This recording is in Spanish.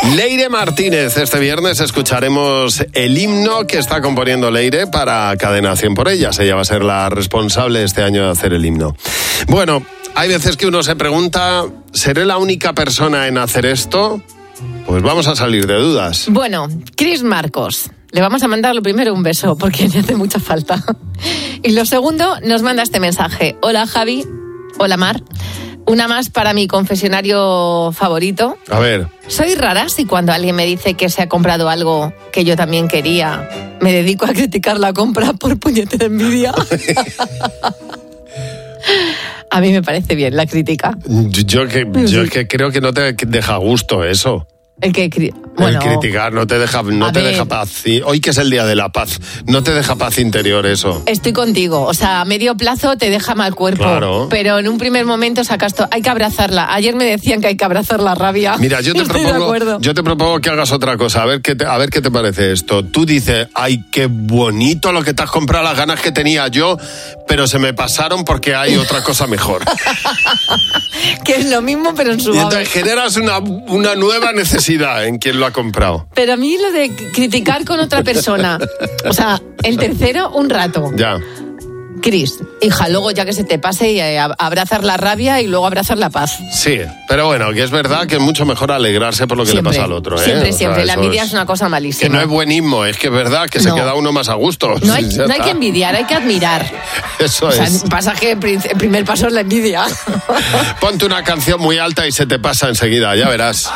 Leire Martínez, este viernes escucharemos el himno que está componiendo Leire para Cadena 100 por ellas. Ella va a ser la responsable este año de hacer el himno. Bueno, hay veces que uno se pregunta, ¿seré la única persona en hacer esto? Pues vamos a salir de dudas. Bueno, Cris Marcos. Le vamos a mandar lo primero un beso, porque le hace mucha falta. Y lo segundo, nos manda este mensaje. Hola, Javi. Hola, Mar. Una más para mi confesionario favorito. A ver. Soy rara si cuando alguien me dice que se ha comprado algo que yo también quería, me dedico a criticar la compra por puñetera envidia. A mí me parece bien la crítica. Yo es que creo que no te deja gusto eso. El criticar no te deja paz. Hoy que es el día de la paz, no te deja paz interior eso. Estoy contigo, o sea, a medio plazo te deja mal cuerpo, claro. Pero en un primer momento sacas hay que abrazarla. Ayer me decían que hay que abrazar la rabia. Mira, yo te propongo que hagas otra cosa, a ver qué te parece esto. Tú dices, ay, qué bonito lo que te has comprado, las ganas que tenía yo, pero se me pasaron porque hay otra cosa mejor. Que es lo mismo, pero en su Y entonces generas una nueva necesidad en quien lo ha comprado. Pero a mí lo de criticar con otra persona, o sea, el tercero un rato. Ya. Cris, hija, luego ya que se te pase y abrazar la rabia y luego abrazar la paz. Sí, pero bueno, que es verdad que es mucho mejor alegrarse por lo que siempre, le pasa al otro. Siempre. La envidia es una cosa malísima. Que no es buenismo, es que es verdad que se queda uno más a gusto. No hay que envidiar, hay que admirar. Eso es. Pasa que el primer paso es la envidia. Ponte una canción muy alta y se te pasa enseguida, ya verás.